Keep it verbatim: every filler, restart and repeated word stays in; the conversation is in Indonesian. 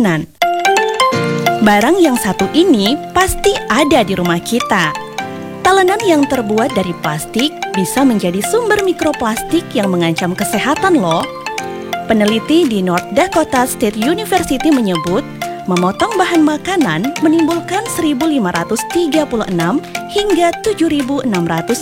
makanan. Barang yang satu ini pasti ada di rumah kita. Talenan yang terbuat dari plastik bisa menjadi sumber mikroplastik yang mengancam kesehatan loh. Peneliti di North Dakota State University menyebut, memotong bahan makanan menimbulkan seribu lima ratus tiga puluh enam hingga tujuh ribu enam ratus